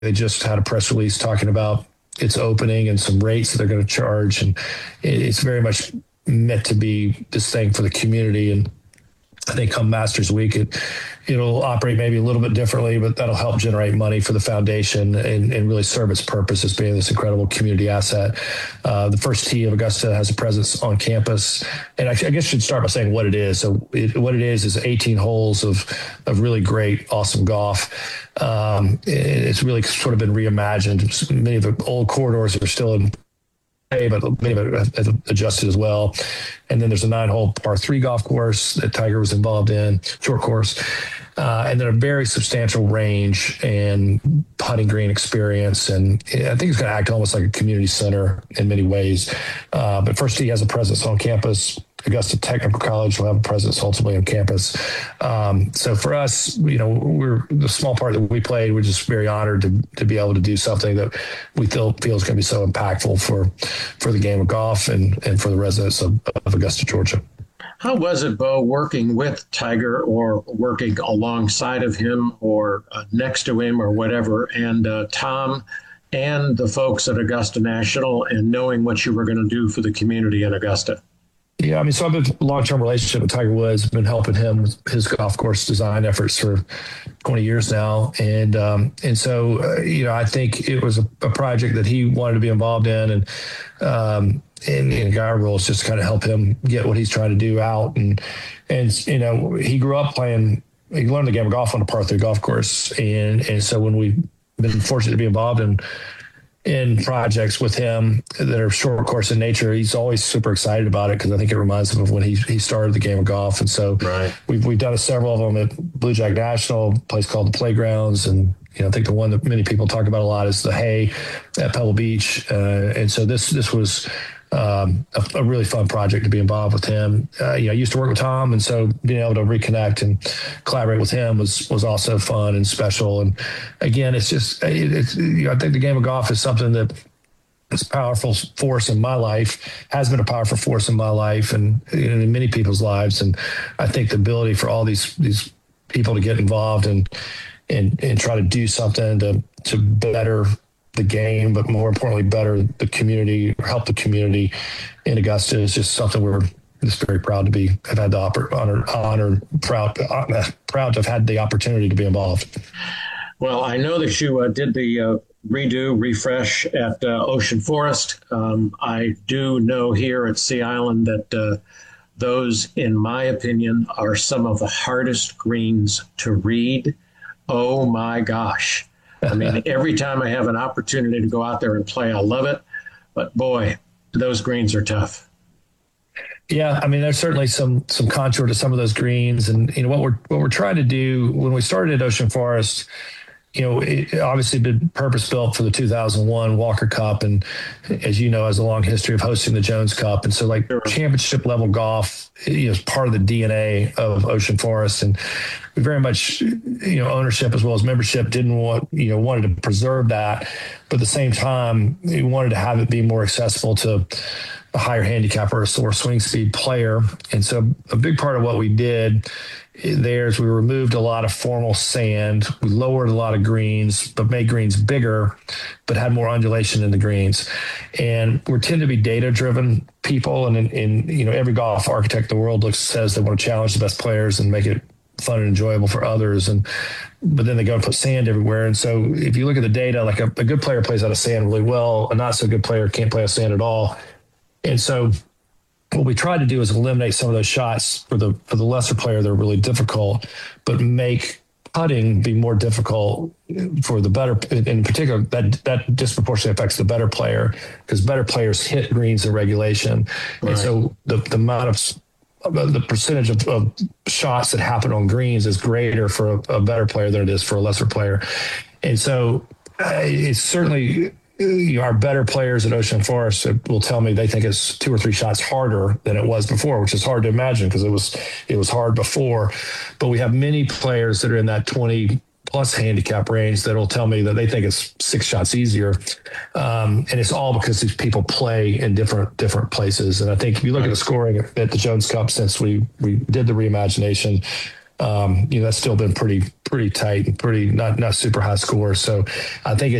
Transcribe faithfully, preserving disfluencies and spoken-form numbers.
They just had a press release talking about its opening and some rates that they're going to charge. And it's very much meant to be this thing for the community. And I think come Masters Week, it, it'll operate maybe a little bit differently, but that'll help generate money for the foundation and, and really serve its purpose as being this incredible community asset. Uh, the first tee of Augusta has a presence on campus. And I, I guess I should start by saying what it is. So it, what it is is eighteen holes of, of really great, awesome golf. Um, it's really sort of been reimagined. Many of the old corridors are still in but many of it has adjusted as well. And then there's a nine-hole par three golf course that Tiger was involved in, short course, uh, and then a very substantial range and putting green experience. And I think it's going to act almost like a community center in many ways. Uh, but First Tee has a presence on campus. Augusta Technical College will have a presence ultimately on campus. Um, so for us, you know, we're the small part that we played. We're just very honored to to be able to do something that we feel feel is going to be so impactful for for the game of golf and and for the residents of, of Augusta, Georgia. How was it, Bo, working with Tiger or working alongside of him or uh, next to him or whatever, and uh, Tom and the folks at Augusta National, and knowing what you were going to do for the community in Augusta? Yeah, I mean, so I've been a long-term relationship with Tiger Woods, been helping him with his golf course design efforts for twenty years now. And um, and so, uh, you know, I think it was a, a project that he wanted to be involved in. And um, and, and our role is just to kind of help him get what he's trying to do out. And, and you know, he grew up playing, he learned the game of golf on a par three golf course. And, and so when we've been fortunate to be involved in in projects with him that are short course in nature, he's always super excited about it because I think it reminds him of when he he started the game of golf. And so right. we've we've done several of them at Blue Jack National, a place called the Playgrounds, and you know I think the one that many people talk about a lot is the Hay at Pebble Beach. Uh, and so this this was um, a, a really fun project to be involved with him. Uh, you know, I used to work with Tom, and so being able to reconnect and collaborate with him was was also fun and special. And again, it's just it, it's you know, I think the game of golf is something that is a powerful force in my life, has been a powerful force in my life, and, and in many people's lives. And I think the ability for all these these people to get involved and and and try to do something to to better the game, but more importantly, better the community, or help the community in Augusta is just something we're just very proud to be, have had the oppor- honor, honor, proud, uh, proud to have had the opportunity to be involved. Well, I know that you uh, did the uh, redo, refresh at uh, Ocean Forest. Um, I do know here at Sea Island that uh, those, in my opinion, are some of the hardest greens to read. Oh my gosh. I mean, every time I have an opportunity to go out there and play, I love it. But boy, those greens are tough. Yeah, I mean, there's certainly some some contour to some of those greens, and you know what we're what we're trying to do when we started at Ocean Forest. You know, it obviously been purpose built for the two thousand one Walker Cup, and as you know, has a long history of hosting the Jones Cup, and so like sure. championship level golf, you know, is part of the D N A of Ocean Forest, and we very much, you know, ownership as well as membership didn't want, you know, wanted to preserve that, but at the same time, we wanted to have it be more accessible to a higher handicap or a slower swing speed player, and so a big part of what we did there is we removed a lot of formal sand. We lowered a lot of greens, but made greens bigger, but had more undulation in the greens. And we tend to be data-driven people, and in, in you know every golf architect in the world looks says they want to challenge the best players and make it fun and enjoyable for others. And but then they go and put sand everywhere. And so if you look at the data, like a, a good player plays out of sand really well, a not so good player can't play out of sand at all. And so what we tried to do is eliminate some of those shots for the for the lesser player that are really difficult, but make putting be more difficult for the better. In particular, that that disproportionately affects the better player because better players hit greens in regulation, right. And so the the amount of the percentage of, of shots that happen on greens is greater for a, a better player than it is for a lesser player, and so uh, it's certainly. You know, our better players at Ocean Forest will tell me they think it's two or three shots harder than it was before, which is hard to imagine because it was it was hard before. But we have many players that are in that twenty plus handicap range that will tell me that they think it's six shots easier, um, and it's all because these people play in different different places. And I think if you look at the scoring at the Jones Cup since we we did the reimagination. um, you know, that's still been pretty pretty tight and pretty not not super high scores. So I think